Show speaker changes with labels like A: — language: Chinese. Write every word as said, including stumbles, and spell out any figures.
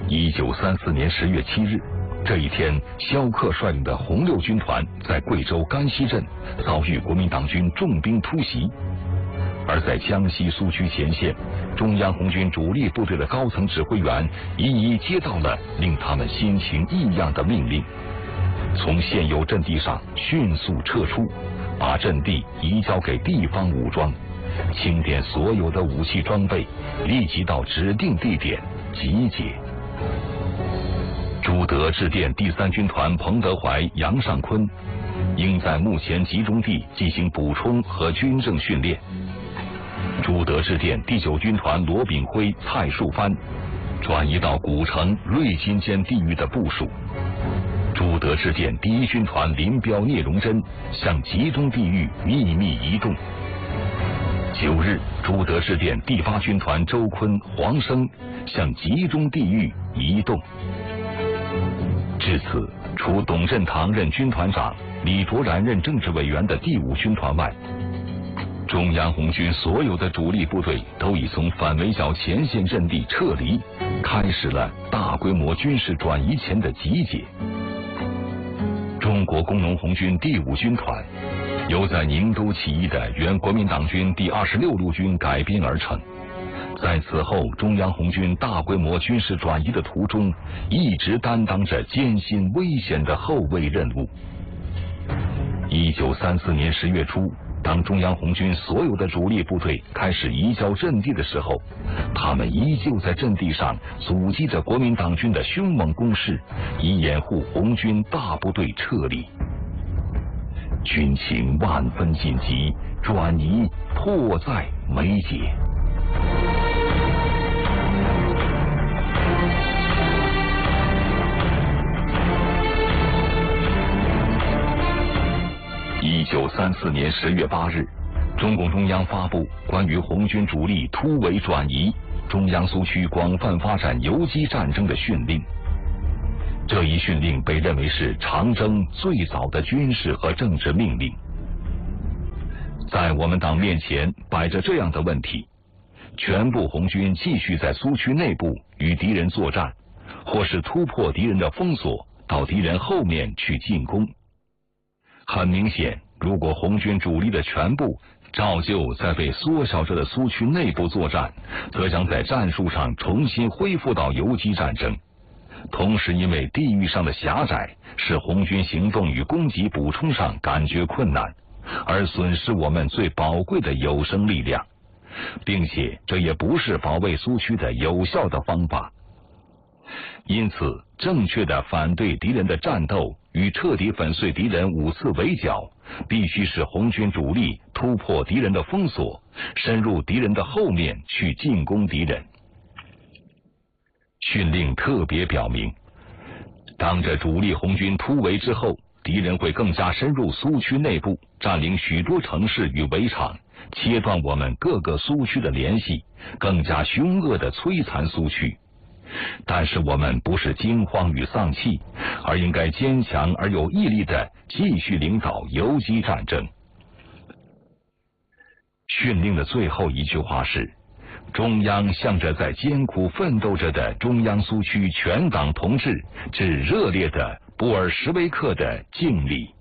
A: 一九三四年十月七日，这一天，萧克率领的红六军团在贵州甘溪镇遭遇国民党军重兵突袭。而在江西苏区前线，中央红军主力部队的高层指挥员一一接到了令他们心情异样的命令，从现有阵地上迅速撤出，把阵地移交给地方武装，清点所有的武器装备，立即到指定地点集结。朱德致电第三军团彭德怀、杨尚昆，应在目前集中地进行补充和军政训练。朱德致电第九军团罗炳辉、蔡树藩，转移到古城、瑞金间地域的部署。朱德致电第一军团林彪、聂荣臻，向集中地域秘密移动。九日，朱德致电第八军团周坤、黄生，向集中地域移动。至此，除董振堂任军团长、李卓然任政治委员的第五军团外，中央红军所有的主力部队都已从反围剿前线阵地撤离，开始了大规模军事转移前的集结。中国工农红军第五军团由在宁都起义的原国民党军第二十六路军改编而成，在此后中央红军大规模军事转移的途中，一直担当着艰辛危险的后卫任务。一九三四年十月初，当中央红军所有的主力部队开始移交阵地的时候，他们依旧在阵地上阻击着国民党军的凶猛攻势，以掩护红军大部队撤离。军情万分紧急，转移迫在眉睫。一九三四年十月八日，中共中央发布关于红军主力突围转移、中央苏区广泛发展游击战争的训令。这一训令被认为是长征最早的军事和政治命令。在我们党面前摆着这样的问题：全部红军继续在苏区内部与敌人作战，或是突破敌人的封锁，到敌人后面去进攻。很明显，如果红军主力的全部照旧在被缩小着的苏区内部作战，则将在战术上重新恢复到游击战争。同时，因为地域上的狭窄，使红军行动与攻击补充上感觉困难，而损失我们最宝贵的有生力量，并且这也不是保卫苏区的有效的方法。因此，正确的反对敌人的战斗与彻底粉碎敌人五次围剿，必须使红军主力突破敌人的封锁，深入敌人的后面去进攻敌人。训令特别表明，当这主力红军突围之后，敌人会更加深入苏区内部，占领许多城市与围场，切断我们各个苏区的联系，更加凶恶地摧残苏区。但是我们不是惊慌与丧气，而应该坚强而有毅力地继续领导游击战争。训令的最后一句话是：中央向着在艰苦奋斗着的中央苏区全党同志致热烈的布尔什维克的敬礼。